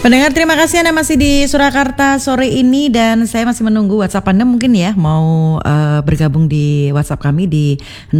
Pendengar, terima kasih Anda masih di Surakarta sore ini dan saya masih menunggu WhatsApp Anda mungkin ya mau bergabung di WhatsApp kami di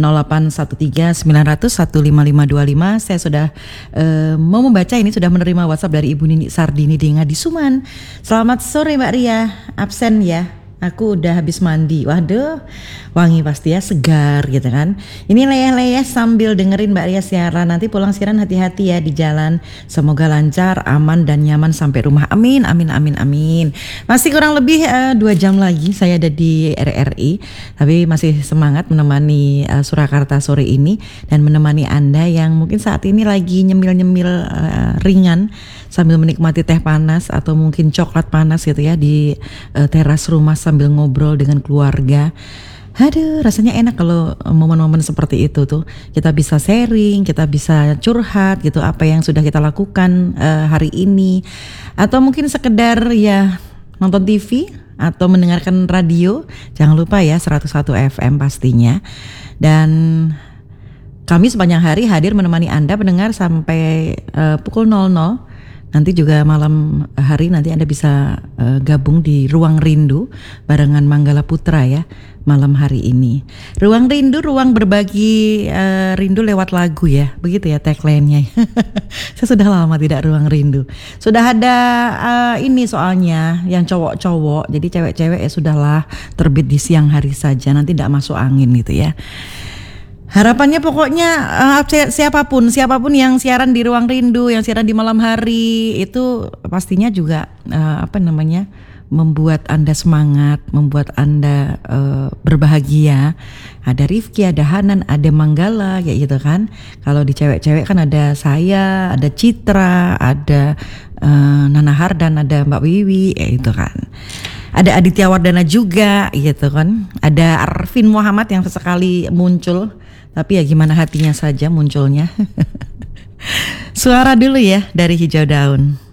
0813 900 15525. Saya sudah mau membaca ini, sudah menerima WhatsApp dari Ibu Nini Sardini di Ngadisuman. Selamat sore Mbak Ria, absen ya. Aku udah habis mandi. Waduh, wangi pasti ya, segar gitu kan. Ini leyeh-leyeh sambil dengerin Mbak Ria siaran. Nanti pulang siaran hati-hati ya di jalan. Semoga lancar, aman dan nyaman sampai rumah. Amin, amin, amin, amin. Masih kurang lebih 2 jam lagi saya ada di RRI. Tapi masih semangat menemani Surakarta sore ini dan menemani Anda yang mungkin saat ini lagi nyemil-nyemil ringan sambil menikmati teh panas atau mungkin coklat panas gitu ya di teras rumah sambil ngobrol dengan keluarga. Aduh, rasanya enak kalau momen-momen seperti itu tuh. Kita bisa sharing, kita bisa curhat gitu apa yang sudah kita lakukan hari ini. Atau mungkin sekedar ya nonton TV atau mendengarkan radio. Jangan lupa ya 101 FM pastinya. Dan kami sepanjang hari hadir menemani Anda pendengar sampai pukul 00. Nanti juga malam hari nanti Anda bisa gabung di Ruang Rindu barengan Manggala Putra ya malam hari ini. Ruang Rindu, ruang berbagi rindu lewat lagu ya. Begitu ya tagline-nya. Saya sudah lama tidak Ruang Rindu. Sudah ada ini soalnya yang cowok-cowok. Jadi cewek-cewek ya sudahlah terbit di siang hari saja. Nanti tidak masuk angin gitu ya. Harapannya pokoknya siapapun yang siaran di Ruang Rindu, yang siaran di malam hari itu pastinya juga membuat Anda semangat, membuat Anda berbahagia. Ada Rifki, ada Hanan, ada Manggala kayak gitu kan. Kalau di cewek-cewek kan ada saya, ada Citra, ada Nana Hardan, ada Mbak Wiwi kayak gitu kan. Ada Aditya Wardana juga gitu kan. Ada Arvin Muhammad yang sesekali muncul. Tapi ya gimana hatinya saja munculnya. Suara dulu ya dari Hijau Daun.